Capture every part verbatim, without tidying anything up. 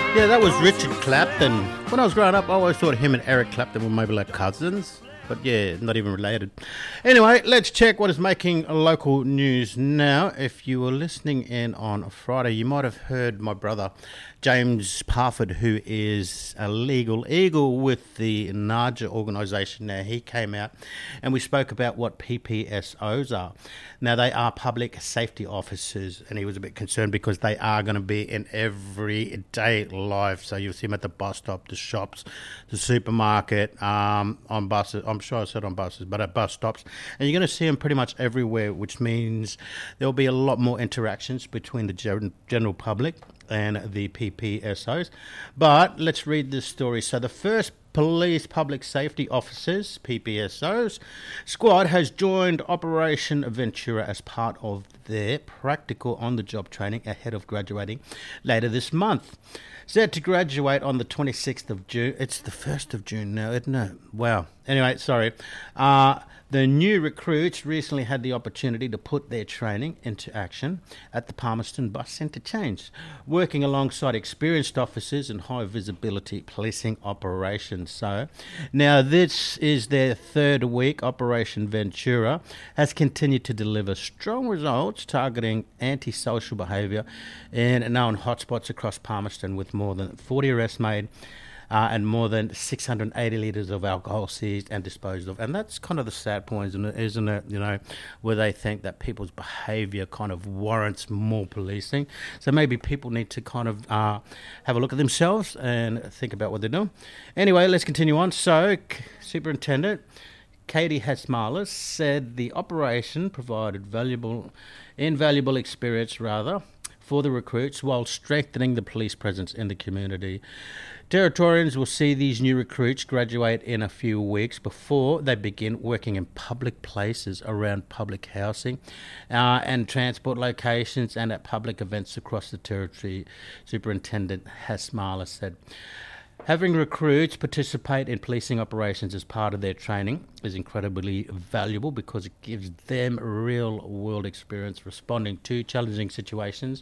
Yeah, that was Richard Clapton. When I was growing up, I always thought him and Eric Clapton were maybe like cousins. But yeah, not even related. Anyway, let's check what is making local news now. If you were listening in on Friday, you might have heard my brother, James Parford, who is a legal eagle with the N A R J A organisation now. He came out and we spoke about what P P S Os are. Now, they are public safety officers, and he was a bit concerned because they are going to be in everyday life. So you'll see them at the bus stop, the shops, the supermarket, um, on buses. I'm sure I said on buses, but at bus stops. And you're going to see them pretty much everywhere, which means there'll be a lot more interactions between the gen- general public and the P P S Os. But let's read this story. So the first Police Public Safety Officers, P P S Os, squad has joined Operation Ventura as part of their practical on-the-job training ahead of graduating later this month. Set to graduate on the twenty-sixth of June. It's the first of June now, isn't it? Wow. Anyway, sorry. Uh, the new recruits recently had the opportunity to put their training into action at the Palmerston Bus Interchange, working alongside experienced officers in high-visibility policing operations. So now this is their third week. Operation Ventura has continued to deliver strong results targeting antisocial behaviour in known hotspots across Palmerston, with more than forty arrests made uh, and more than six hundred eighty litres of alcohol seized and disposed of. And that's kind of the sad point, isn't it? Isn't it? You know, where they think that people's behaviour kind of warrants more policing. So maybe people need to kind of uh, have a look at themselves and think about what they're doing. Anyway, let's continue on. So, Superintendent Katie Hatzmalis said the operation provided valuable, invaluable experience, rather, for the recruits while strengthening the police presence in the community. Territorians will see these new recruits graduate in a few weeks before they begin working in public places around public housing uh, and transport locations and at public events across the territory, Superintendent Hatzmalis said. Having recruits participate in policing operations as part of their training is incredibly valuable because it gives them real-world experience responding to challenging situations,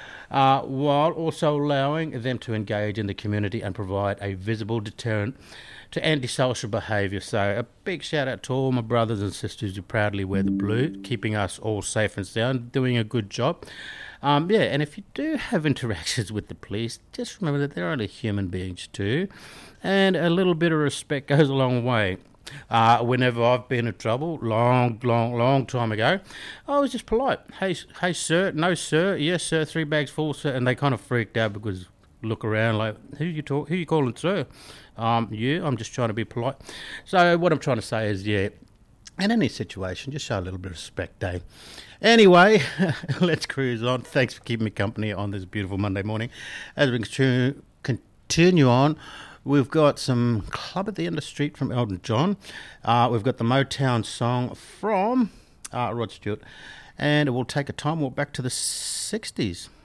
uh, while also allowing them to engage in the community and provide a visible deterrent to antisocial behaviour. So a big shout out to all my brothers and sisters who proudly wear the blue, keeping us all safe and sound, doing a good job. Um, yeah, and if you do have interactions with the police, just remember that they're only human beings too, and a little bit of respect goes a long way. Uh, whenever I've been in trouble, long, long, long time ago, I was just polite. Hey, hey, sir, no, sir, yes, sir, three bags full, sir, and they kind of freaked out because look around like, who you talk, who you calling, sir? Um, you, I'm just trying to be polite. So what I'm trying to say is, yeah, in any situation, just show a little bit of respect, eh? Anyway, let's cruise on. Thanks for keeping me company on this beautiful Monday morning. As we continue, continue on, we've got some Club at the End of the Street from Elton John. Uh, we've got the Motown song from uh, Rod Stewart. And we'll take a time walk back to the sixties.